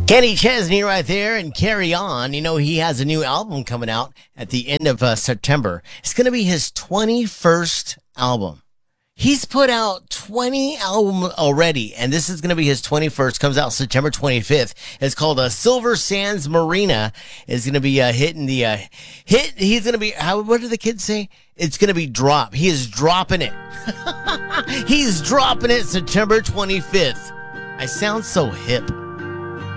Kenny Chesney right there and Carry On. You know, he has a new album coming out at the end of September. It's going to be his 21st album. He's put out 20 albums already, and this is going to be his 21st. Comes out September 25th. It's called Silver Sands Marina. It's going to be hitting the hit. He's going to be, what do the kids say? It's going to be drop. He is dropping it. He's dropping it September 25th. I sound so hip.